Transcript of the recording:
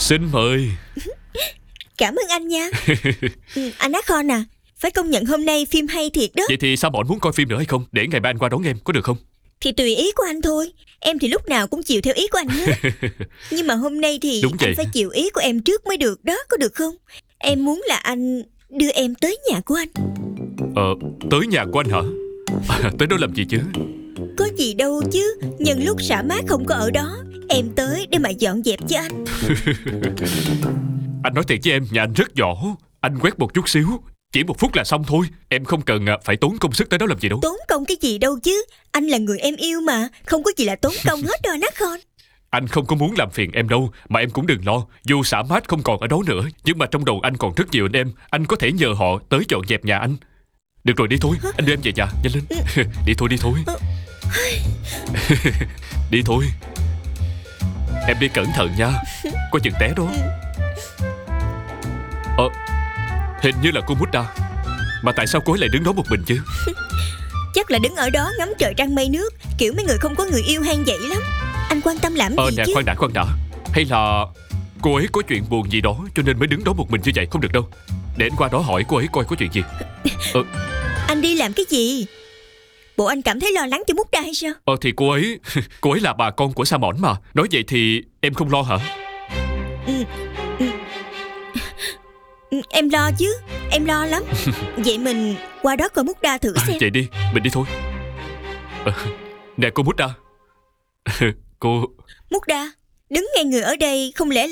Xin mời. Cảm ơn anh nha. Anh Nakhon à, phải công nhận hôm nay phim hay thiệt đó. Vậy thì sao bọn muốn coi phim nữa hay không? Để ngày mai anh qua đón em, có được không? Thì tùy ý của anh thôi. Em thì lúc nào cũng chịu theo ý của anh hết. Nhưng mà hôm nay thì Đúng vậy. anh phải chịu ý của em trước mới được đó, có được không? Em muốn là anh đưa em tới nhà của anh. Tới nhà của anh hả? Tới đó làm gì chứ? Có gì đâu chứ. Nhân lúc Xã Mát không có ở đó, em tới để mà dọn dẹp cho anh. Anh nói thiệt với em, nhà anh rất nhỏ. Anh quét một chút xíu, chỉ 1 phút là xong thôi. Em không cần phải tốn công sức tới đó làm gì đâu. Tốn công cái gì đâu chứ. Anh là người em yêu mà. Không có gì là tốn công hết đâu Nakhon. Anh không có muốn làm phiền em đâu. Mà em cũng đừng lo. Dù Xã Mát không còn ở đó nữa, nhưng mà trong đầu anh còn rất nhiều anh em. Anh có thể nhờ họ tới dọn dẹp nhà anh. Được rồi, đi thôi. Anh đưa em về nhà, nhanh lên. Đi thôi, đi thôi. Đi thôi. Em đi cẩn thận nha. Có chừng té đó. Hình như là cô Mudda. Mà tại sao cô ấy lại đứng đó một mình chứ? Chắc là đứng ở đó ngắm trời trăng mây nước. Kiểu mấy người không có người yêu hay vậy lắm. Anh quan tâm làm gì Nè, chứ? khoan đã. Hay là cô ấy có chuyện buồn gì đó cho nên mới đứng đó một mình như vậy? Không được đâu. Để anh qua đó hỏi cô ấy coi có chuyện gì. Anh đi làm cái gì? Bộ anh cảm thấy lo lắng cho Mudda hay sao? Thì cô ấy là bà con của Sa Mỏn mà. Nói vậy thì em không lo hả? Em lo chứ. Em lo lắm. Vậy mình qua đó coi Mudda thử xem. Vậy đi, mình đi thôi. Nè cô Mudda. Cô... Mudda, đứng ngay người ở đây không lẽ